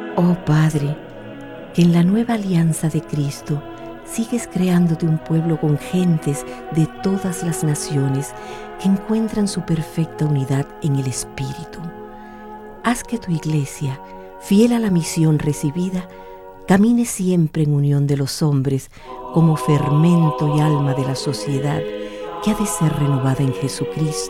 Oh Padre, que en la nueva alianza de Cristo sigues creándote un pueblo con gentes de todas las naciones que encuentran su perfecta unidad en el Espíritu. Haz que tu iglesia, fiel a la misión recibida, camine siempre en unión de los hombres como fermento y alma de la sociedad que ha de ser renovada en Jesucristo